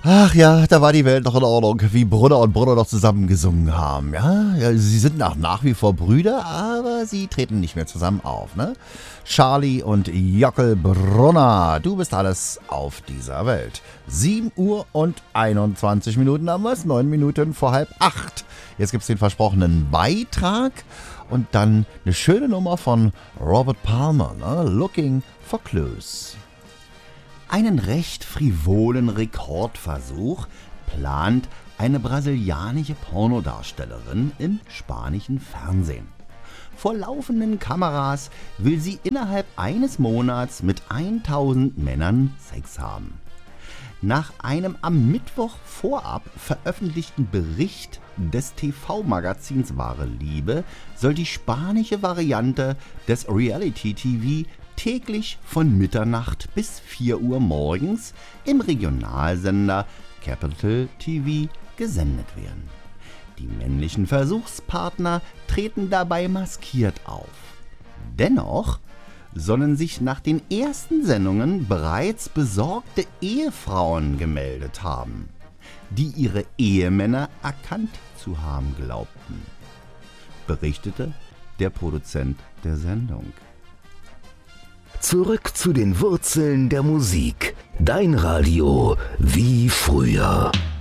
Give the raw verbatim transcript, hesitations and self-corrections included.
Ach ja, da war die Welt noch in Ordnung, wie Brunner und Brunner noch zusammen gesungen haben. Ja, ja, sie sind nach, nach wie vor Brüder, aber sie treten nicht mehr zusammen auf, ne? Charlie und Jockel Brunner, du bist alles auf dieser Welt. sieben Uhr und einundzwanzig Minuten haben wir es, neun Minuten vor halb acht. Jetzt gibt's den versprochenen Beitrag und dann eine schöne Nummer von Robert Palmer, ne? Looking for Clues. Einen recht frivolen Rekordversuch plant eine brasilianische Pornodarstellerin im spanischen Fernsehen. Vor laufenden Kameras will sie innerhalb eines Monats mit tausend Männern Sex haben. Nach einem am Mittwoch vorab veröffentlichten Bericht des T V-Magazins Wahre Liebe soll die spanische Variante des Reality-T V täglich von Mitternacht bis vier Uhr morgens im Regionalsender Capital T V gesendet werden. Die männlichen Versuchspartner treten dabei maskiert auf. Dennoch sollen sich nach den ersten Sendungen bereits besorgte Ehefrauen gemeldet haben, die ihre Ehemänner erkannt zu haben glaubten, berichtete der Produzent der Sendung. Zurück zu den Wurzeln der Musik. Dein Radio wie früher.